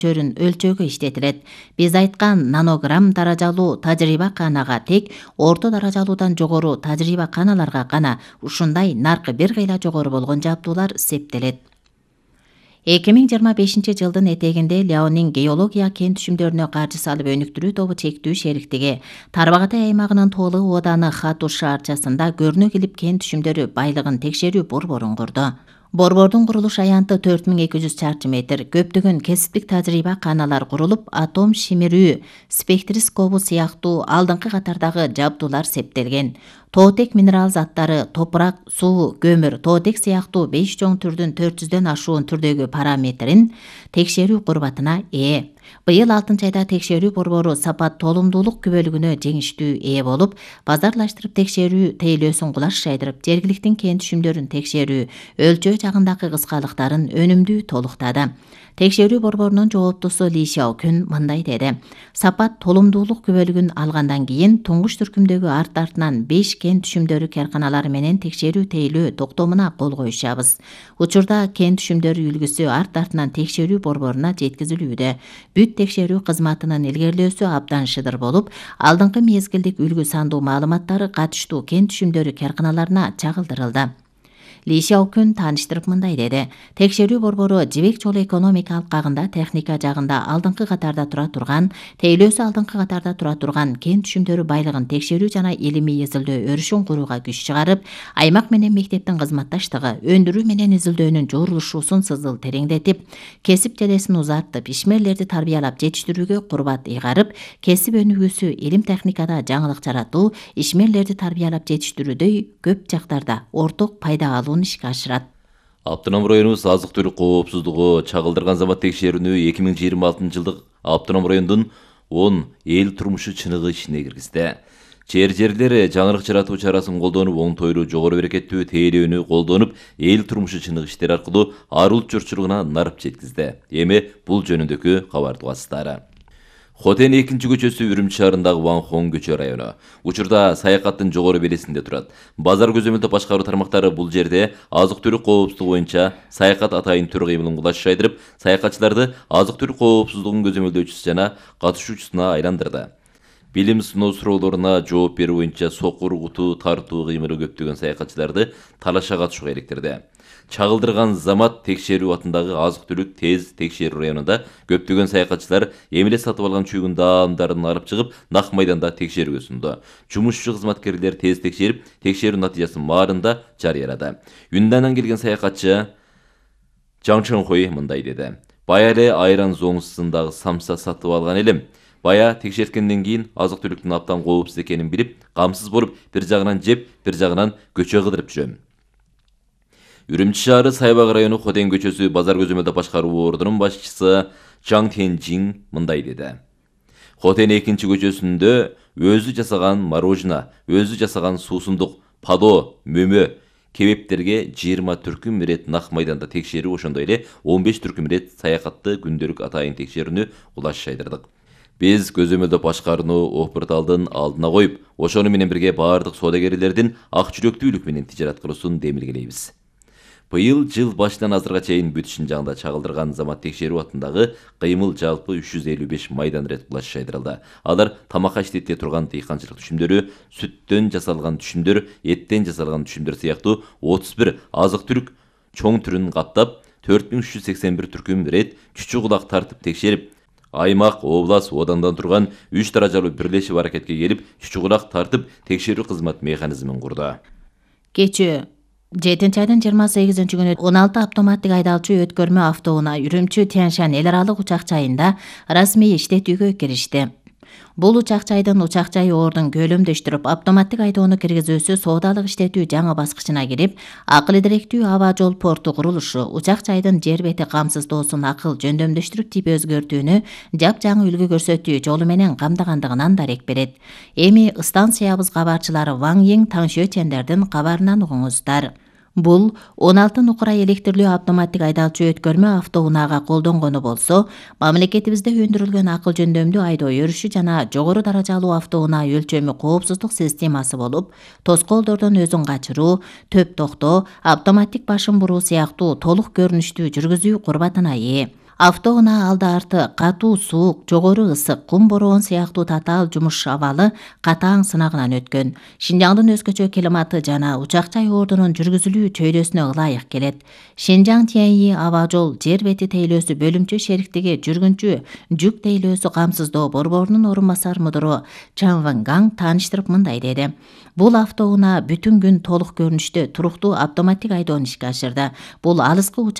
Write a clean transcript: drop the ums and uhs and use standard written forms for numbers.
мөлчөрүн өлчөөгө иштетилет. Биз айткан нанограмм даражалуу тажрыйба канага тек орто даражалуудан жогору тажрыйба каналарга гана ушундай наркы бир кыйла жогору болгон жабдуулар септелет. 2025 жылдын этегинде Ляонин геология кен түшүмдөрүнө каржы салып өнүктүрүү тобу чектүү шериктиги Тарбагатай аймагынын Тоолуу ооданы Хату шаарчасында көрүнө келип кен түшүмдөрү байлыгын текшерүү борборун курду. Борбордун курулуш аянты 4200 чарчы метр, көптөгөн кесиптик тажрыйба каналар курулуп, атом шимирүү спектроскопу сыяктуу алдыңкы катардагы жабдуулар септелген. Тоотек минерал заттары, топурак, суу, көмүр, тоотек сыяктуу 5 чоң түрдүн 400дөн ашуун түрдөгү параметрин текшерүү курбатына ээ. Быйыл 6 айда текшерүү борбору сапат толумдуулук күбөлүгүнө жеңиштүү ээ болуп, базарлаштырып текшерүү тейлөөсүн кулаш жайдырып, жергиликтин кен түшүмдөрүн текшерүү, өлчөө жагындагы кыскалыктарын өнүмдүү толуктады. Текшерүү борборунун жооптусу Ли Сяокүн мындай деди: сапат толумдуулук күбөлүгүн алгандан кийин туңгуч түркүмдөгү арт-артынан 5 кен түшүмдөрү карканалары менен текшерүү тейлөө токтомуна кол коюшабыз. Учурда кен түшүмдөрү үлгүсү арт-артынан текшерүү борборуна жеткизилүүдө. Бүт текшерүү кызматынын илгерилөөсү абдан шыдыр болуп, алдыңкы мезгилдик үлгү сандуу маалыматтары катыштуу кен түшүмдөрү карканаларына чагылдырылды. Ли Сяокүн тааныштырып мындай деди: текшерүү борбору жибек жолу экономика алкагында техника жагында алдыңкы катарда тура турган, тейлөөсү алдыңкы катарда тура турган кен түшүмдөрү байлыгын текшерүү жана илимий изилдөө өрүшүн курууга күч чыгарып, аймак менен мектептин кызматташтыгы, өндүрүү менен изилдөөнүн жорулушуусун сызыл тереңдетип, кесип желесин узартып, ишмерлерди тарбиялап жетиштирүүгө курбат ыйгарып, кесип өнүгүүсү, илим техникада жаңылык жаратуу, ишмерлерди тарбиялап жетиштирүүдөй көп жактарда орток пайда алуу ишке ашырат. Автоном районубуз азык-түлүк коопсуздугу чагылдырган замат текшерүүнү 2026 жылдык автоном райондун 10 эл турмушу чыныгы ишине киргизди. Жерлер жаңылык жаратуу чарасын колдонуп, оңтойлуу жогору берекеттүү тейлөөнү колдонуп, эл турмушу чыныгы иштери аркылуу ар улут журтчулугуна нарып жеткизди. Эми бул жөнүндөгү кабарды угасыздар. Хотен 2-көчөсү Үрүмчү шаарындагы Ванхон көчө району. Учурда саякаттын жогору белесинде турат. Базар көзөмөлдөө башкаруу тармактары бул жерде азык-түлүк коопсуздугу боюнча саякат атайын түр кыймылын кулаш жайдырып, саякатчыларды азык-түлүк коопсуздугунун көзөмөлдөөчүсү жана катышуучусуна айландырды. Билим сыноо суроолоруна жооп берүү боюнча сокур, куту тартуу кыймылы көптөгөн саякатчыларды талашка катышууга иликтирди. Чагылдырган замат текшерүү атындагы азык-түлүк тез текшерүү районунда көптөгөн саякатчылар эмеле сатып алган чүйгүн даамдарын алып чыгып, нак майданда текшерүүгө сунду. Жумушчу кызматкерлер тез текшерип, текшерүү натыйжасын маарында жарыялады. Юнданан келген саякатчы Жан Чонхой мындай деди: бая эле айран зоңусундагы самса сатып алган элем. Бая текшерткенден кийин азык-түлүктүн абдан коопсуз экенин билип, камсыз болуп, бир жагынан жеп, бир жагынан көчө кыдырып жүрөм. Үрүмчү шаары Сайбак району Хотен көчөсү базар көзөмөлдөө башкаруу бордунун башчысы Чаң Тенжин мындай деди: Хотен 2-көчөсүндө өзү жасаган морожено, өзү жасаган суусундук, падо, мөмө, кебептерге 20 түркүм ирет нак майданда текшерүү, ошондой эле 15 түркүм ирет саякатты күндөлүк атайын текшерүүнү кулаш жайдырдык. Биз көзөмөлдөө башкарууну опырталдын алдына коюп, ошону менен бирге баардык соодагерлердин ак жүрөктүүлүк менен тижарат кылуусун демилгелейбиз. Быйыл жыл башынан азырга чейин бүтүшүн жагында чагылдырган замат текшерүү атындагы кыймыл жалпы 355 майдан ирет кулаш жайдырылды. Алар тамакка иштете турган дыйканчылык түшүмдөрү, сүттөн жасалган түшүмдөр, эттен жасалган түшүмдөр сыяктуу 31 азык-түлүк чоң түрүн каптап, 4381 түркүм ирет чүчү кулак тартып текшерип, аймак, облас, одандан турган 3 даражалуу бирлешип аракетке келип, чүчү кулак тартып текшерүү кызмат механизмин курду. Кечээ 7-айдын 28-күнү 16 автоматтык айдалчу өткөрмө автоунаа Үрүмчү Тяншан эл аралык учак жайында расмий иштетүүгө киришти. Бул учак жайдын учак жайы ордун көлөмдөштүрүп, автоматтык айдоону киргизүүсү соодалык иштетүү жаңы баскычына кирип, акыл директүү аба жол порту курулушу, учак жайдын жер бети камсыздоосун акыл жөндөмдөштүрүп тип өзгөртүүнү жапжаңы үлгү көрсөтүү жолу менен камдагандыгынан дарек берет. Эми станциябыз кабарчылары Ван Йиң Таңшөчендердин кабарынан угуңуздар. Бул 16 нукурай электрлүү автоматтык айдалчу өткөрмө автоунаага колдонгону болсо, мамлекетибизде өндүрүлгөн акыл жөндөмдүү айдоо өрүшү жана жогору даражалуу автоунаа өлчөмү коопсуздук системасы болуп, тоскоолдордон өзүн качыруу, төп токтоо, автоматтик башын буруу сыяктуу толук көрүнүштүү жүргүзүү курбатына ээ. Автоунаа алды арты катуу суук, жогору ысык, кум бороон сыяктуу татаал жумуш абалы катаң сынагынан өткөн. Шинжаңдын өзгөчө климаты жана учак-жай ордунун жүргүзүлүү чөйрөсүнө ылайык келет. Шинжаң Тяньи аба жол жер бети тейлөөсү бөлүмчө шериктиги жүргүнчү жүк тейлөөсү камсыздоо борборунун орун басар мудуру Чан Вэнгаң тааныштырып мындай деди. Бул автоунаа бүтүн күн толук көрүнүштө туруктуу автоматтик айдоону ишке ашырды. Бул алыскы